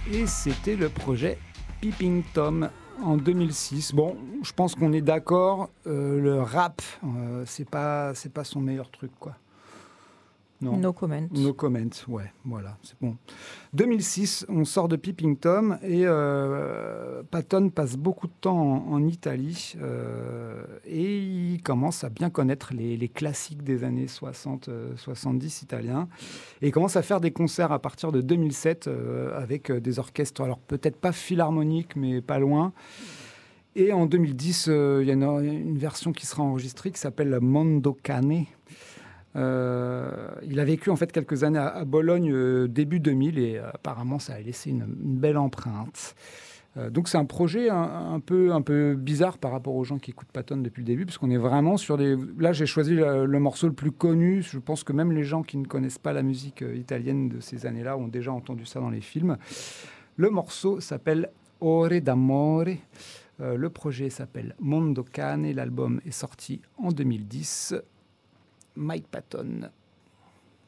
et c'était le projet Peeping Tom en 2006. Bon, je pense qu'on est d'accord, le rap, c'est pas son meilleur truc, quoi. Non. No comment. No comment, ouais, voilà, c'est bon. 2006, on sort de Peeping Tom et Patton passe beaucoup de temps en Italie et il commence à bien connaître les classiques des années 60-70 italiens et il commence à faire des concerts à partir de 2007 avec des orchestres, alors peut-être pas philharmoniques, mais pas loin. Et en 2010, il y a une version qui sera enregistrée qui s'appelle Mondo Cane. Il a vécu en fait quelques années à Bologne début 2000 et apparemment ça a laissé une belle empreinte. Donc c'est un projet un peu bizarre par rapport aux gens qui écoutent Patton depuis le début, parce qu'on est vraiment sur des... Là j'ai choisi le morceau le plus connu, je pense que même les gens qui ne connaissent pas la musique italienne de ces années-là ont déjà entendu ça dans les films. Le morceau s'appelle Ore d'amore, le projet s'appelle Mondo Cane, l'album est sorti en 2010. Mike Patton.